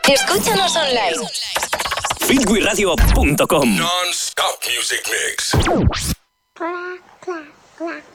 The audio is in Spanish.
Escúchanos online. fitwiradio.com. Non-stop music mix. Clac, clac, clac.